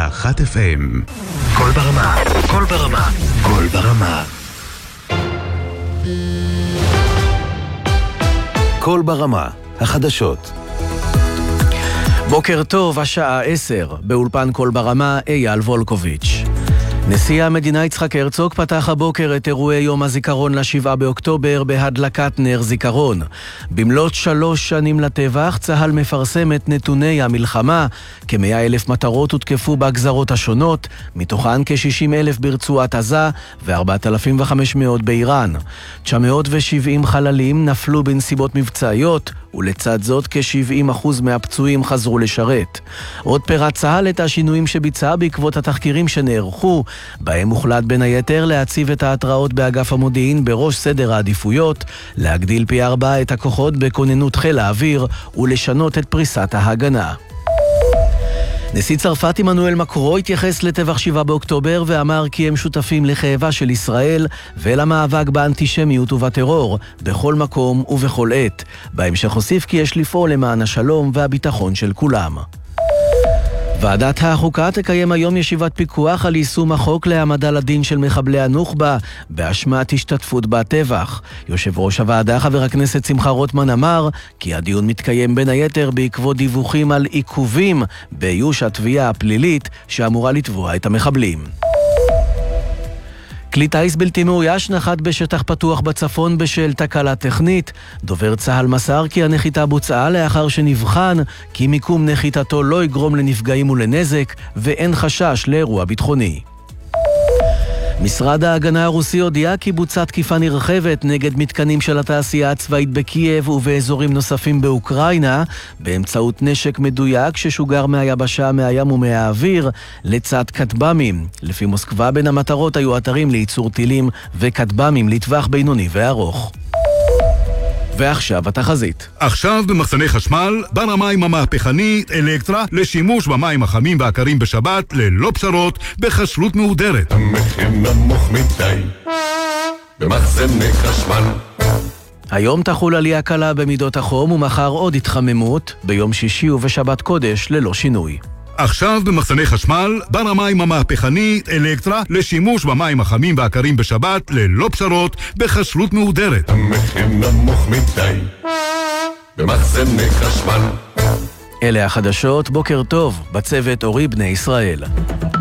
101 FM. קול ברמה, קול ברמה, קול ברמה. קול ברמה, החדשות. בוקר טוב, השעה 10, באולפן קול ברמה, אייל וולקוביץ'. נשיא המדינה יצחק הרצוג פתח הבוקר את אירועי יום הזיכרון ל7 באוקטובר בהדלקת נר זיכרון. במלאת 3 שנים לטבח, צה"ל מפרסם את נתוני המלחמה. כ100,000 מטרות הותקפו בגזרות השונות, מתוכן כ60,000 ברצועת עזה ו4,500 באיראן. 970 חללים נפלו בנסיבות מבצעיות, ולצד זאת כ70% מהפצועים חזרו לשרת. עוד פירט צה"ל את השינויים שביצע בעקבות התחקירים שנערכו, בהם הוחלט בין היתר להציב את ההתראות באגף המודיעין בראש סדר העדיפויות, להגדיל פי 4 את הכוחות בכוננות חיל האוויר ולשנות את פריסת ההגנה. נשיא צרפת עמנואל מקרו התייחס לטבח 7 באוקטובר ואמר כי הם שותפים לכאבה של ישראל ולמאבק באנטישמיות ובטרור בכל מקום ובכל עת. בהמשך הוסיף כי יש לפעול למען השלום והביטחון של כולם. ועדת החוקה תקיים היום ישיבת פיקוח על יישום החוק להעמדה לדין של מחבלי הנוח'בה באשמת השתתפות בטבח. יושב ראש הוועדה חבר הכנסת שמחה רוטמן אמר כי הדיון מתקיים בין היתר בעקבות דיווחים על עיכובים באיוש התביעה הפלילית שאמורה לתבוע את המחבלים. כלי טיס בלתי מאויש נחת בשטח פתוח בצפון בשל תקלה טכנית. דובר צה"ל מסר כי הנחיתה בוצעה לאחר שנבחן כי מיקום נחיתתו לא יגרום לנפגעים ולנזק ואין חשש לאירוע ביטחוני. משרד ההגנה הרוסי הודיע כי בוצעה תקיפה נרחבת נגד מתקנים של התעשייה הצבאית בקייב ובאזורים נוספים באוקראינה באמצעות נשק מדויק ששוגר מהיבשה, מהים ומהאוויר לצד כטב"מים. לפי מוסקבה בין המטרות היו אתרים לייצור טילים וכטב"מים לטווח בינוני וארוך. ועכשיו התחזית. עכשיו במחסני חשמל, בר המים המהפכני אלקטרה לשימוש במים החמים והקרים בשבת ללא פשרות בכשרות מהודרת. המחיר נמוך מדי במחסני חשמל. היום תחול עלייה קלה במידות החום ומחר עוד התחממות, ביום שישי ובשבת קודש ללא שינוי. עכשיו במחסני חשמל, בר המים המהפכני אלקטרה לשימוש במים החמים והקרים בשבת ללא פשרות בכשרות מהודרת. המחיר נמוך מדי במחסני חשמל. אלה החדשות, בוקר טוב, בצוות אורי בני ישראל.